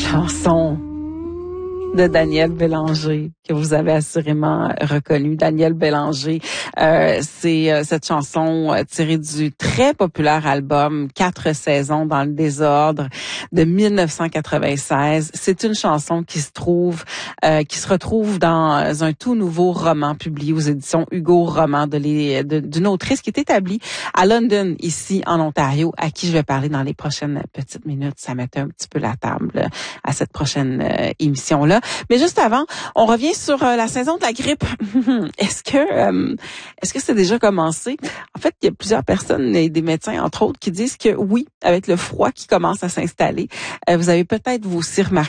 chanson de Daniel Bélanger, que vous avez assurément reconnu. Daniel Bélanger, c'est cette chanson tirée du très populaire album 4 saisons dans le désordre de 1996. C'est une chanson qui se retrouve dans un tout nouveau roman publié aux éditions Hugo Roman d'une autrice qui est établie à London, ici en Ontario, à qui je vais parler dans les prochaines petites minutes. Ça mettait un petit peu la table à cette prochaine émission-là. Mais juste avant, on revient sur la saison de la grippe. Est-ce que c'est déjà commencé? En fait, il y a plusieurs personnes et des médecins, entre autres, qui disent que oui, avec le froid qui commence à s'installer, vous avez peut-être vous aussi remarqué